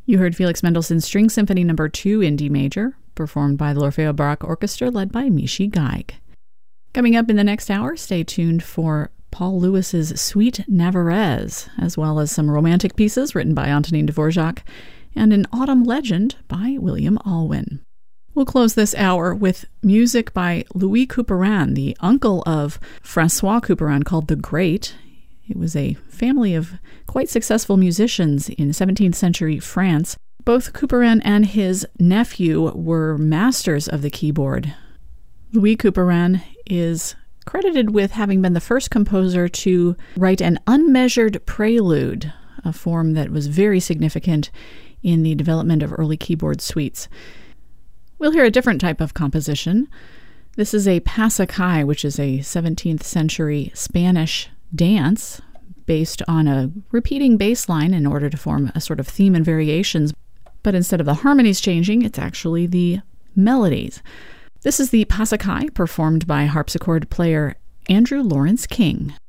You heard Felix Mendelssohn's String Symphony No. 2 in D major, performed by the L'Orfeo Baroque Orchestra led by Michi Geig. Coming up in the next hour, stay tuned for Paul Lewis's Suite Navarrese, as well as some romantic pieces written by Antonin Dvorak, and an autumn legend by William Alwyn. We'll close this hour with music by Louis Couperin, the uncle of François Couperin, called the Great. It was a family of quite successful musicians in 17th century France. Both Couperin and his nephew were masters of the keyboard. Louis Couperin is credited with having been the first composer to write an unmeasured prelude, a form that was very significant in the development of early keyboard suites. We'll hear a different type of composition. This is a pasacaille, which is a 17th century Spanish dance based on a repeating bass line in order to form a sort of theme and variations. But instead of the harmonies changing, it's actually the melodies. This is the pasacaille performed by harpsichord player Andrew Lawrence King.